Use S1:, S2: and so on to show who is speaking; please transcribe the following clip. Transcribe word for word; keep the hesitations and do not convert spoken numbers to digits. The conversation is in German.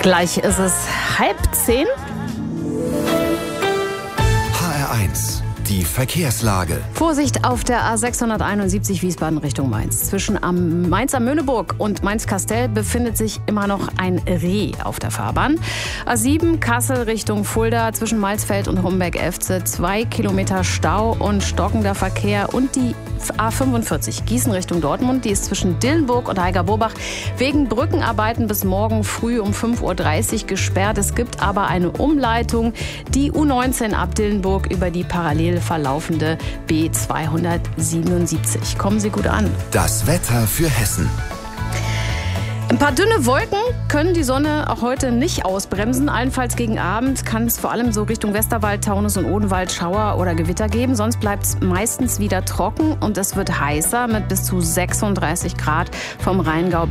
S1: Gleich ist es halb zehn.
S2: H R eins, die Verkehrslage.
S1: Vorsicht auf der A sechshunderteinundsiebzig Wiesbaden Richtung Mainz. Zwischen am Mainzer Möhneburg und Mainz-Kastel befindet sich immer noch ein Reh auf der Fahrbahn. A sieben Kassel Richtung Fulda zwischen Malsfeld und Homberg-Efze. Zwei Kilometer Stau und stockender Verkehr. Und die A fünfundvierzig Gießen Richtung Dortmund. Die ist zwischen Dillenburg und Heiger-Burbach wegen Brückenarbeiten bis morgen früh um fünf Uhr dreißig gesperrt. Es gibt aber eine Umleitung. Die U neunzehn ab Dillenburg über die parallel verlaufende B zweihundertsiebenundsiebzig. Kommen Sie gut an.
S2: Das Wetter für Hessen.
S1: Ein paar dünne Wolken können die Sonne auch heute nicht ausbremsen. Allenfalls gegen Abend kann es vor allem so Richtung Westerwald, Taunus und Odenwald Schauer oder Gewitter geben. Sonst bleibt es meistens wieder trocken und es wird heißer mit bis zu sechsunddreißig Grad vom Rheingau